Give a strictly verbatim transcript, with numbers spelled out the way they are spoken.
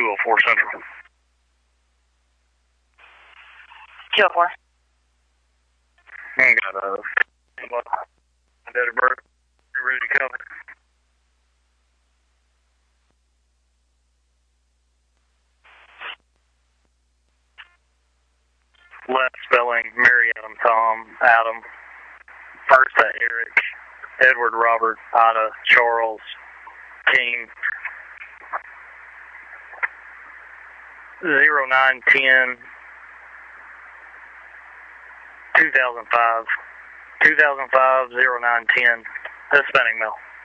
oh four Central. two oh four. I got a dead bird. You're ready to cover. Left spelling, Mary Adam Tom, Adam. First to Eric, Edward Robert, Ida, Charles, King. Zero nine ten, two thousand five, two thousand five, zero nine ten. Hispanic male.